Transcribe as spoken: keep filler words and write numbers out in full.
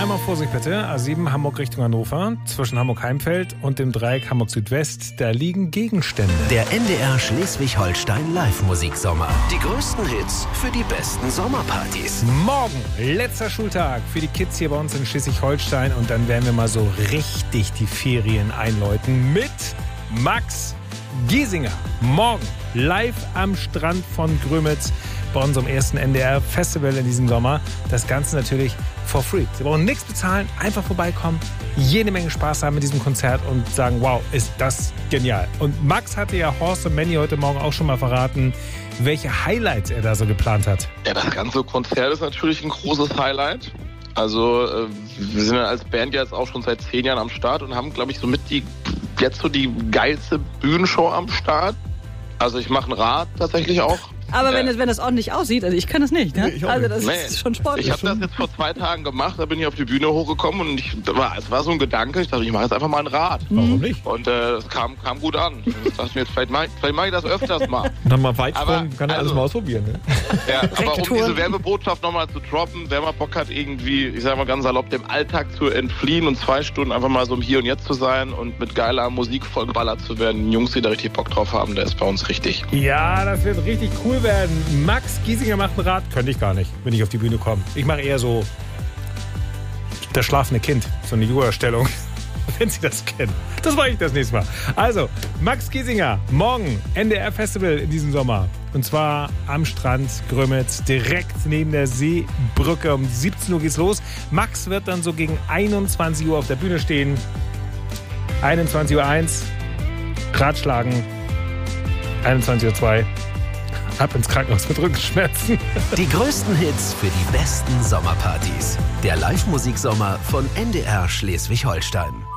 Einmal Vorsicht bitte. A sieben Hamburg Richtung Hannover. Zwischen Hamburg-Heimfeld und dem Dreieck Hamburg-Südwest. Da liegen Gegenstände. Der N D R Schleswig-Holstein Live-Musiksommer. Die größten Hits für die besten Sommerpartys. Morgen, letzter Schultag für die Kids hier bei uns in Schleswig-Holstein. Und dann werden wir mal so richtig die Ferien einläuten mit Max Giesinger. Morgen live am Strand von Grömitz bei unserem ersten N D R-Festival in diesem Sommer. Das Ganze natürlich for free. Sie brauchen nichts bezahlen, einfach vorbeikommen, jede Menge Spaß haben mit diesem Konzert und sagen, wow, ist das genial. Und Max hatte ja Horst und Manny heute Morgen auch schon mal verraten, welche Highlights er da so geplant hat. Ja, das ganze Konzert ist natürlich ein großes Highlight. Also äh, wir sind ja als Band jetzt auch schon seit zehn Jahren am Start und haben, glaube ich, somit die jetzt so die geilste Bühnenshow am Start. Also ich mache ein Rad tatsächlich auch. Aber wenn, äh, das, wenn das ordentlich aussieht, also ich kann das nicht, ne? Nee, ich auch Also nicht. das Nee. ist schon sportlich. Ich habe das jetzt vor zwei Tagen gemacht, da bin ich auf die Bühne hochgekommen und ich, das war, es war so ein Gedanke, ich dachte, ich mache jetzt einfach mal ein Rad. Warum nicht? Und äh, das kam, kam gut an. Ich dachte mir, jetzt, vielleicht mache ich, mach ich das öfters mal. Dann mal weit Aber, kommen, kann er also- alles mal ausprobieren. Ne? Ja, aber um Touren. diese Werbebotschaft nochmal zu droppen, wer mal Bock hat, irgendwie, ich sag mal ganz salopp, dem Alltag zu entfliehen und zwei Stunden einfach mal so im Hier und Jetzt zu sein und mit geiler Musik vollgeballert zu werden, Jungs, die da richtig Bock drauf haben, der ist bei uns richtig. Ja, das wird richtig cool werden. Max Giesinger macht ein Rad. Könnte ich gar nicht, wenn ich auf die Bühne komme. Ich mache eher so das schlafende Kind. So eine Yoga-Stellung. Wenn Sie das kennen. Das mache ich das nächste Mal. Also, Max Giesinger, morgen N D R-Festival in diesem Sommer. Und zwar am Strand Grömitz, direkt neben der Seebrücke. Um siebzehn Uhr geht's los. Max wird dann so gegen einundzwanzig Uhr auf der Bühne stehen. einundzwanzig Uhr eins, Ratschlagen. einundzwanzig Uhr zwei, ab ins Krankenhaus mit Rückenschmerzen. Die größten Hits für die besten Sommerpartys. Der Live-Musiksommer von N D R Schleswig-Holstein.